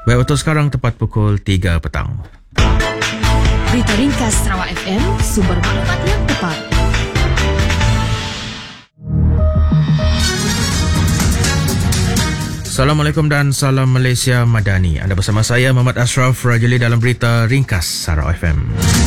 Baik, waktu sekarang tepat pukul 3 petang. Berita ringkas Sarawak FM, sumber maklumat yang tepat. Assalamualaikum dan salam Malaysia Madani. Anda bersama saya Muhammad Ashraf Rajali dalam berita ringkas Sarawak FM.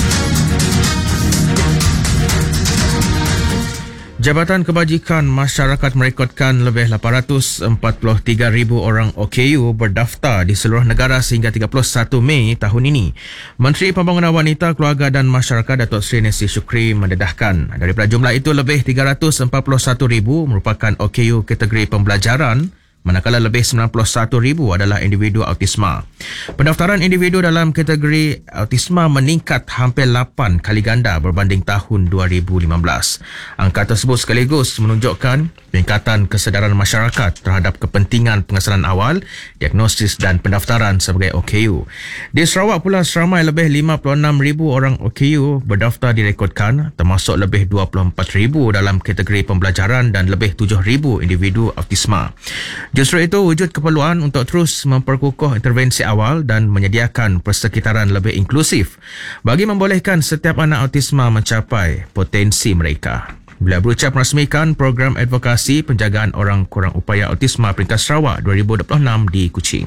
Jabatan Kebajikan Masyarakat merekodkan lebih 843,000 orang OKU berdaftar di seluruh negara sehingga 31 Mei tahun ini. Menteri Pembangunan Wanita, Keluarga dan Masyarakat Datuk Seri Nancy Shukri mendedahkan daripada jumlah itu lebih 341,000 merupakan OKU kategori pembelajaran, manakala lebih 91,000 adalah individu autisma. Pendaftaran individu dalam kategori autisma meningkat hampir 8 kali ganda berbanding tahun 2015. Angka tersebut sekaligus menunjukkan peningkatan kesedaran masyarakat terhadap kepentingan pengesalan awal, diagnosis dan pendaftaran sebagai OKU. Di Sarawak pula, seramai lebih 56,000 orang OKU berdaftar direkodkan, termasuk lebih 24,000 dalam kategori pembelajaran dan lebih 7,000 individu autisma. Justru itu, wujud keperluan untuk terus memperkukuh intervensi awal dan menyediakan persekitaran lebih inklusif bagi membolehkan setiap anak autisma mencapai potensi mereka. Beliau berucap merasmikan program advokasi penjagaan orang kurang upaya autisma peringkat Sarawak 2026 di Kuching.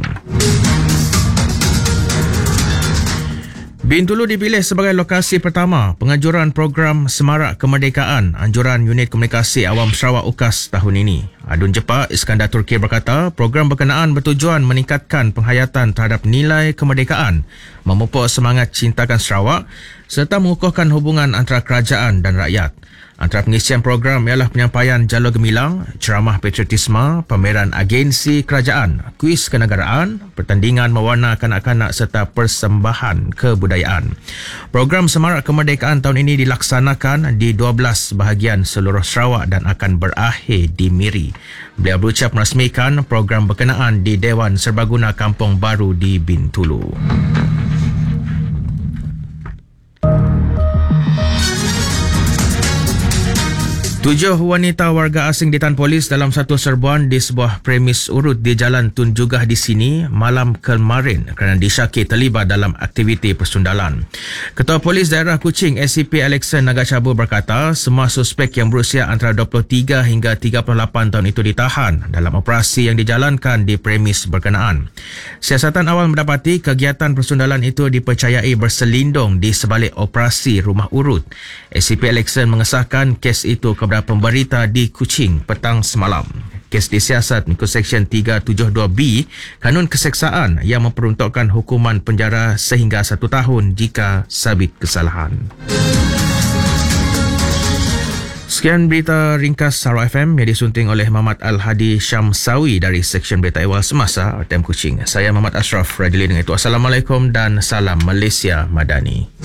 Bintulu dipilih sebagai lokasi pertama penganjuran program Semarak Kemerdekaan Anjuran Unit Komunikasi Awam Sarawak UKAS tahun ini. Adun Jepa Iskandar Turki berkata, program berkenaan bertujuan meningkatkan penghayatan terhadap nilai kemerdekaan, memupuk semangat cintakan Sarawak serta mengukuhkan hubungan antara kerajaan dan rakyat. Antara pengisian program ialah penyampaian jalur gemilang, ceramah patriotisme, pameran agensi kerajaan, kuis kenegaraan, pertandingan mewarna kanak-kanak serta persembahan kebudayaan. Program Semarak Kemerdekaan tahun ini dilaksanakan di 12 bahagian seluruh Sarawak dan akan berakhir di Miri. Beliau berucap merasmikan program berkenaan di Dewan Serbaguna Kampung Baru di Bintulu. Tujuh wanita warga asing ditahan polis dalam satu serbuan di sebuah premis urut di Jalan Tun Jugah di sini malam kemarin kerana disyaki terlibat dalam aktiviti persundalan. Ketua Polis Daerah Kuching SCP Alexan Nagacabu berkata semua suspek yang berusia antara 23 hingga 38 tahun itu ditahan dalam operasi yang dijalankan di premis berkenaan. Siasatan awal mendapati kegiatan persundalan itu dipercayai berselindung di sebalik operasi rumah urut. SCP Alexan mengesahkan kes itu kepada pemberita di Kuching petang semalam. Kes disiasat mengikut Seksyen 372B Kanun Keseksaan yang memperuntukkan hukuman penjara sehingga 1 tahun jika sabit kesalahan. Sekian berita ringkas Sarawak FM yang disunting oleh Muhammad Al-Hadi Syamsawi dari Seksyen Berita Awal Semasa RTM Kuching. Saya Muhammad Ashraf Rajali dengan itu. Assalamualaikum dan salam Malaysia Madani.